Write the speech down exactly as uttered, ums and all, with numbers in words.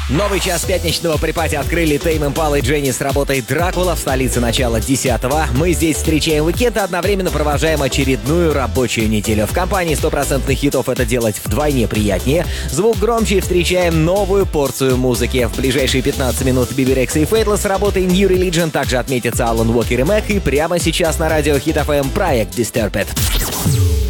Новый час пятничного припати открыли Tame Impala и Дженни с работой «Дракула» в столице начала десятого. Мы здесь встречаем уикенд, а одновременно провожаем очередную рабочую неделю. В компании стопроцентных хитов это делать вдвойне приятнее. Звук громче и встречаем новую порцию музыки. В ближайшие пятнадцать минут Биби Рекса и Фейтлесс с работой New Religion, также отметится Алан Уокер и Мэг, и прямо сейчас на радио Хит эф эм проект Disturbed.